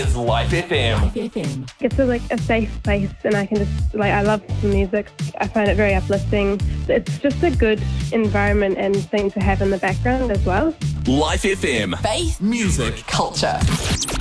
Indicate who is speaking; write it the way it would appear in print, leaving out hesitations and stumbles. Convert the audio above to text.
Speaker 1: It's Life FM.
Speaker 2: It's a safe place, and I can just, I love the music. I find it very uplifting. It's just a good environment and thing to have in the background as well.
Speaker 1: Life FM.
Speaker 3: Faith,
Speaker 1: Music.
Speaker 3: culture.